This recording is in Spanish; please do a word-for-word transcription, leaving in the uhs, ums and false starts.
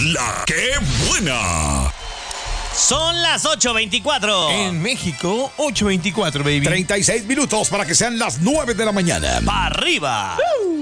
la que buena. Son las ocho veinticuatro. En México, ocho veinticuatro, baby. treinta y seis minutos para que sean las nueve de la mañana. ¡Pa' arriba! Uh.